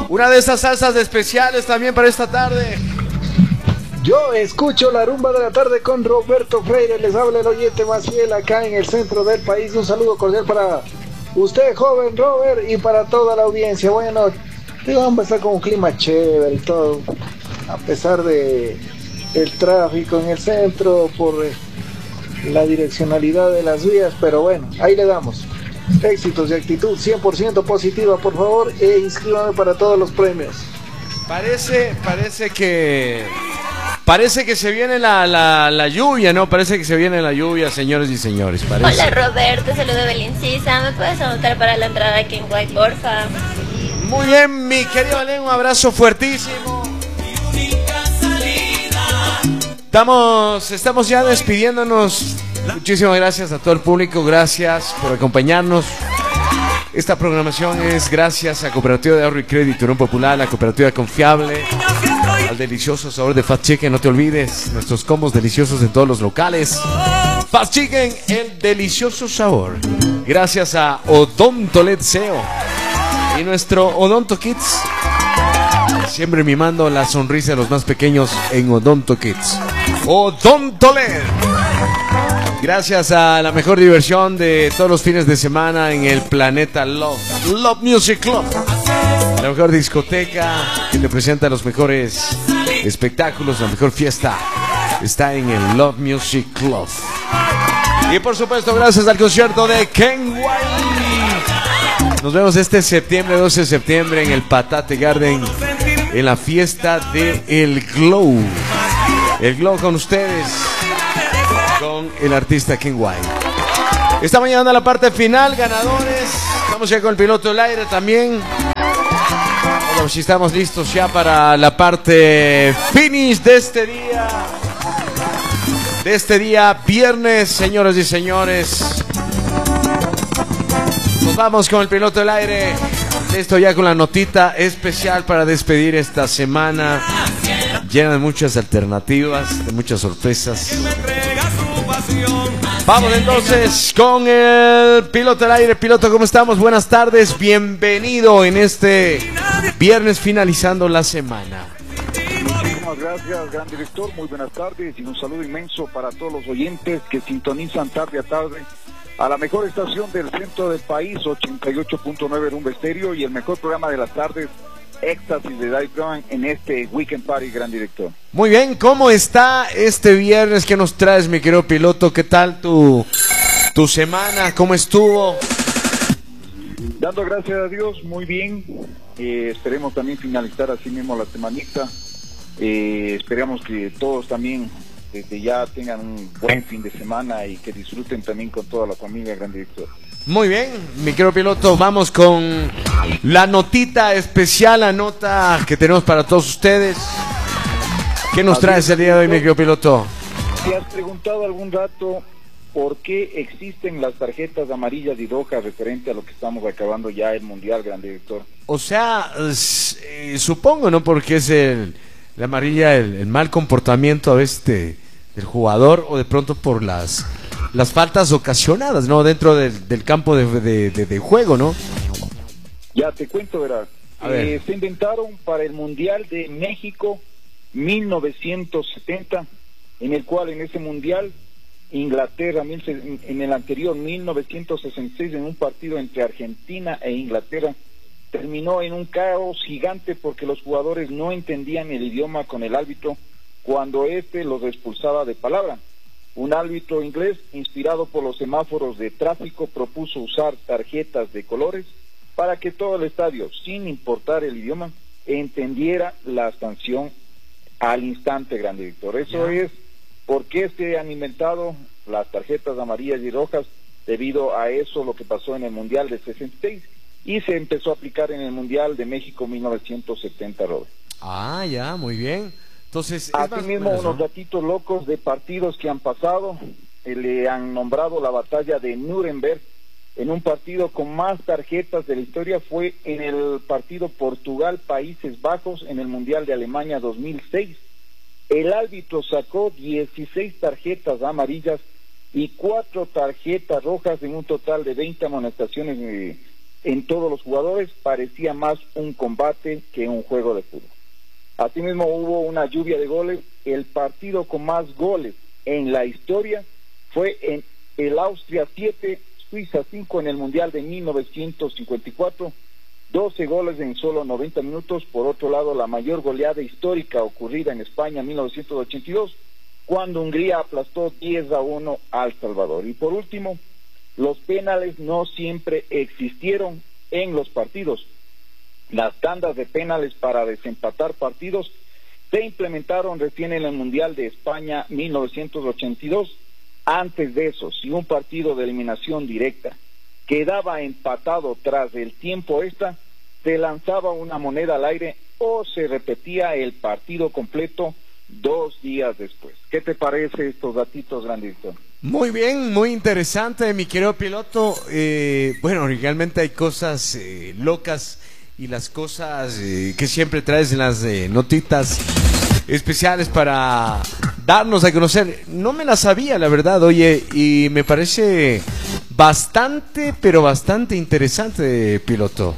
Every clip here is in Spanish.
Una de esas salsas especiales también para esta tarde. Yo escucho la rumba de la tarde con Roberto Freire. Les habla el oyente más fiel acá en el centro del país. Un saludo cordial para usted, joven Robert, y para toda la audiencia. Bueno, vamos a empezar con un clima chévere y todo, a pesar de el tráfico en el centro por la direccionalidad de las vías, pero bueno, ahí le damos. Éxitos y actitud 100% positiva, por favor, e inscríbame para todos los premios. Parece que se viene la lluvia, ¿no? Parece que se viene la lluvia, señores y señores. Parece. Hola Roberto, saludo Belincisa. ¿Me puedes anotar para la entrada aquí en White, porfa? Muy bien, mi querido Alen, un abrazo fuertísimo. Estamos ya despidiéndonos. Muchísimas gracias a todo el público, gracias por acompañarnos. Esta programación es gracias a Cooperativa de Ahorro y Crédito Unión Popular, la cooperativa confiable, al delicioso sabor de Fast Chicken. No te olvides, nuestros combos deliciosos en todos los locales. Fast Chicken, el delicioso sabor. Gracias a Odontolet SEO y nuestro Odonto Kids, siempre mimando la sonrisa de los más pequeños en Odonto Kids. Odontolet. Gracias a la mejor diversión de todos los fines de semana en el planeta Love Music Club. La mejor discoteca que te presenta los mejores espectáculos, la mejor fiesta está en el Love Music Club. Y por supuesto, gracias al concierto de Ken White. Nos vemos este septiembre, 12 de septiembre, en el Patate Garden, en la fiesta de El Glow. El Glow con ustedes, con el artista Ken White. Estamos llegando a la parte final, ganadores. Estamos ya con el piloto del aire también. Bueno, si estamos listos ya para la parte finish de este día. De este día, viernes, señoras y señores. Nos vamos con el piloto del aire. Listo ya con la notita especial para despedir esta semana, llena de muchas alternativas, de muchas sorpresas. Vamos entonces con el piloto al aire. Piloto, ¿cómo estamos? Buenas tardes, bienvenido en este viernes finalizando la semana. Muchísimas gracias, gran director, muy buenas tardes y un saludo inmenso para todos los oyentes que sintonizan tarde a tarde a la mejor estación del centro del país, 88.9 Rumba Estéreo, y el mejor programa de las tardes, Éxtasis de Dave Brown, en este Weekend Party, gran director. Muy bien, ¿cómo está este viernes? ¿Qué nos traes, mi querido piloto? ¿Qué tal tu semana? ¿Cómo estuvo? Dando gracias a Dios, muy bien. Esperemos también finalizar así mismo la semanita. Esperamos que todos también desde ya tengan un buen fin de semana y que disfruten también con toda la familia, gran director. Muy bien, mi querido piloto, vamos con la notita especial, la nota que tenemos para todos ustedes. ¿Qué nos traes el día de hoy, mi querido piloto? ¿Te has preguntado algún rato por qué existen las tarjetas amarillas y rojas referente a lo que estamos acabando ya el Mundial, gran director? O sea, supongo, ¿no? Porque es la amarilla, el mal comportamiento a veces del jugador, o de pronto por las faltas ocasionadas, ¿no? Dentro del campo de juego, ¿no? Ya te cuento, ¿verdad? Se inventaron para el Mundial de México 1970, en el cual en ese Mundial Inglaterra, en el anterior 1966, en un partido entre Argentina e Inglaterra, terminó en un caos gigante porque los jugadores no entendían el idioma con el árbitro cuando éste los expulsaba de palabra. Un árbitro inglés, inspirado por los semáforos de tráfico, propuso usar tarjetas de colores para que todo el estadio, sin importar el idioma, entendiera la sanción al instante, gran director. Eso es por qué se han inventado las tarjetas amarillas y rojas, debido a eso lo que pasó en el Mundial de 66 y se empezó a aplicar en el Mundial de México 1970, Robert. Ah, ya, muy bien. Entonces, asimismo, unos ratitos locos de partidos que han pasado, le han nombrado la batalla de Nuremberg. En un partido con más tarjetas de la historia fue en el partido Portugal-Países Bajos en el Mundial de Alemania 2006. El árbitro sacó 16 tarjetas amarillas y 4 tarjetas rojas en un total de 20 amonestaciones en todos los jugadores, parecía más un combate que un juego de fútbol. Asimismo hubo una lluvia de goles. El partido con más goles en la historia fue en el Austria 7, Suiza 5 en el Mundial de 1954, 12 goles en solo 90 minutos. Por otro lado, la mayor goleada histórica ocurrida en España en 1982, cuando Hungría aplastó 10-1 al Salvador. Y por último, los penales no siempre existieron en los partidos. Las tandas de penales para desempatar partidos se implementaron recién en el Mundial de España 1982. Antes de eso, si un partido de eliminación directa quedaba empatado tras el tiempo extra, se lanzaba una moneda al aire o se repetía el partido completo 2 días después. ¿Qué te parece estos datitos, gran director? Muy bien, muy interesante, mi querido piloto. Bueno, realmente hay cosas locas y las cosas que siempre traes en las notitas especiales para darnos a conocer. No me las sabía, la verdad, oye, y me parece bastante, pero bastante interesante, piloto.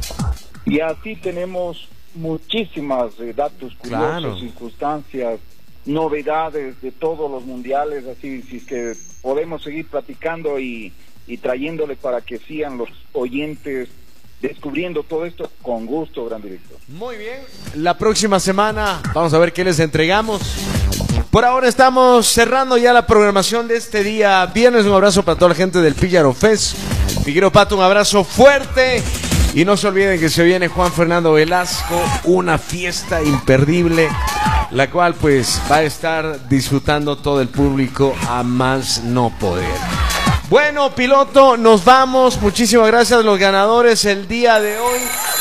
Y así tenemos muchísimas datos curiosos, claro, circunstancias, novedades de todos los mundiales, así si es que podemos seguir platicando y trayéndole para que sigan los oyentes descubriendo todo esto, con gusto, gran director. Muy bien, la próxima semana vamos a ver qué les entregamos. Por ahora estamos cerrando ya la programación de este día viernes. Un abrazo para toda la gente del Píllaro Fest. Miguel Pato, un abrazo fuerte. Y no se olviden que se viene Juan Fernando Velasco, una fiesta imperdible, la cual pues va a estar disfrutando todo el público a más no poder. Bueno, piloto, nos vamos. Muchísimas gracias a los ganadores el día de hoy.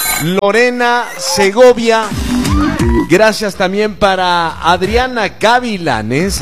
Lorena Segovia. Gracias también para Adriana Gavilanes.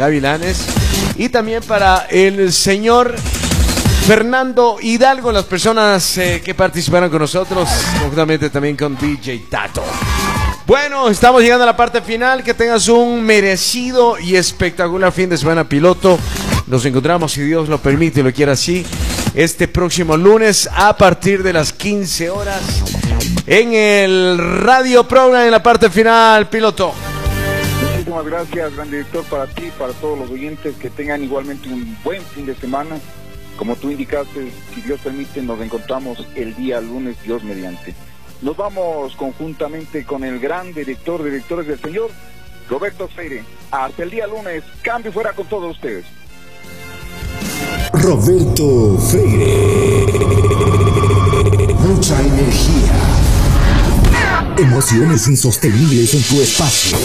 Y también para el señor Fernando Hidalgo, las personas que participaron con nosotros, conjuntamente también con DJ Tato. Bueno, estamos llegando a la parte final. Que tengas un merecido y espectacular fin de semana, piloto. Nos encontramos, si Dios lo permite y lo quiere así, este próximo lunes a partir de las 15 horas en el Radio Program en la parte final, piloto. Muchísimas gracias, gran director, para ti, para todos los oyentes, que tengan igualmente un buen fin de semana. Como tú indicaste, si Dios permite, nos encontramos el día lunes, Dios mediante. Nos vamos conjuntamente con el gran director de directores del señor, Roberto Freire. Hasta el día lunes, cambio fuera con todos ustedes. Roberto Freire. Mucha energía. Emociones insostenibles en tu espacio.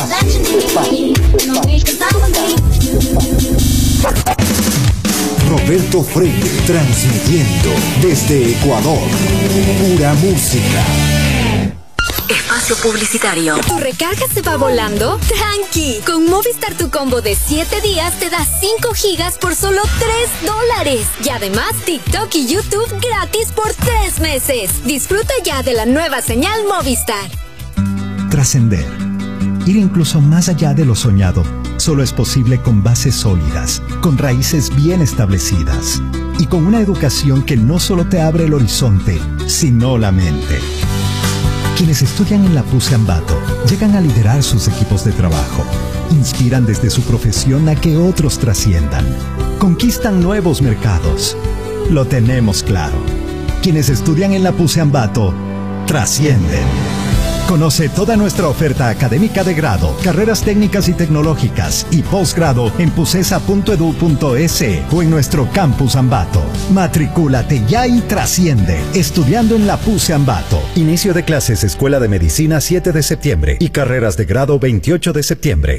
Roberto Freire, transmitiendo desde Ecuador. Pura música. Espacio publicitario. ¿Tu recarga se va volando? ¡Tranqui! Con Movistar, tu combo de 7 días te da 5 gigas por solo $3. Y además TikTok y YouTube gratis por 3 meses. Disfruta ya de la nueva señal Movistar. Trascender. Ir incluso más allá de lo soñado solo es posible con bases sólidas, con raíces bien establecidas y con una educación que no solo te abre el horizonte, sino la mente. Quienes estudian en la PUCE Ambato llegan a liderar sus equipos de trabajo, inspiran desde su profesión a que otros trasciendan, conquistan nuevos mercados. Lo tenemos claro. Quienes estudian en la PUCE Ambato trascienden. Conoce toda nuestra oferta académica de grado, carreras técnicas y tecnológicas y posgrado en pucesa.edu.es o en nuestro campus Ambato. Matricúlate ya y trasciende, estudiando en la PUCE Ambato. Inicio de clases Escuela de Medicina 7 de septiembre y carreras de grado 28 de septiembre.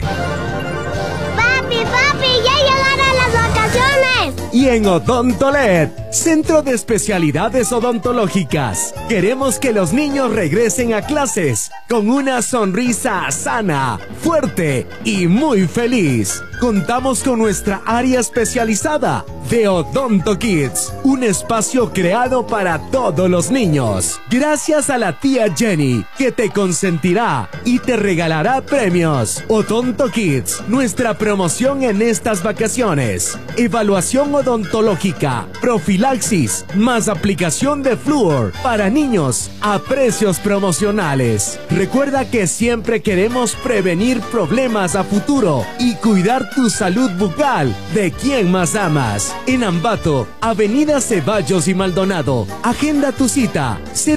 Y en Odontolet, Centro de Especialidades Odontológicas, queremos que los niños regresen a clases con una sonrisa sana, fuerte y muy feliz. contamos con nuestra área especializada de Odonto Kids, un espacio creado para todos los niños. Gracias a la tía Jenny, que te consentirá y te regalará premios. Odonto Kids, nuestra promoción en estas vacaciones. Evaluación odontológica, profilaxis, más aplicación de flúor para niños a precios promocionales. Recuerda que siempre queremos prevenir problemas a futuro y cuidar tu salud bucal de quien más amas. En Ambato, Avenida Ceballos y Maldonado. Agenda tu cita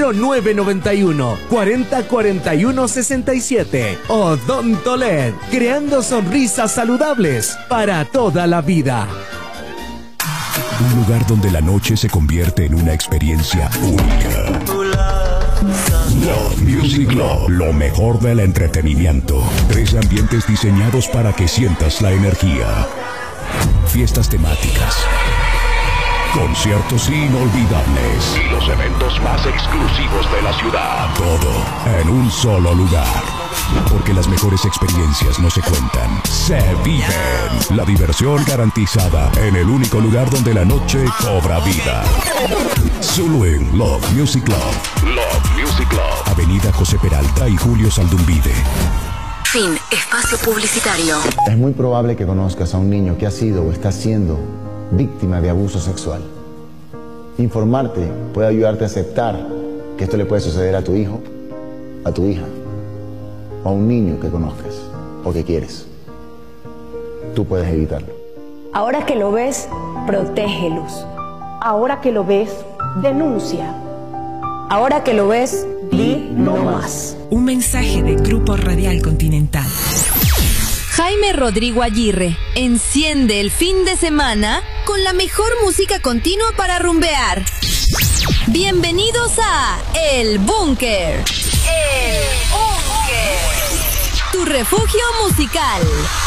0991 40 41 67. Odontolet, creando sonrisas saludables para toda la vida. Un lugar donde la noche se convierte en una experiencia única. Love Music Club, lo mejor del entretenimiento. 3 ambientes diseñados para que sientas la energía. Fiestas temáticas, conciertos inolvidables y los eventos más exclusivos de la ciudad. Todo en un solo lugar. Porque las mejores experiencias no se cuentan, se viven. La diversión garantizada en el único lugar donde la noche cobra vida. Solo en Love Music Club. Love Music Club. Avenida José Peralta y Julio Saldumbide. Fin. Espacio publicitario. Es muy probable que conozcas a un niño que ha sido o está siendo víctima de abuso sexual. Informarte puede ayudarte a aceptar que esto le puede suceder a tu hijo, a tu hija, o a un niño que conozcas o que quieres. Tú puedes evitarlo. Ahora que lo ves, protégelos. Ahora que lo ves, denuncia. Ahora que lo ves, di no más. Un mensaje de Grupo Radial Continental. Jaime Rodrigo Aguirre enciende el fin de semana con la mejor música continua para rumbear. Bienvenidos a El Búnker. El Búnker. Tu refugio musical.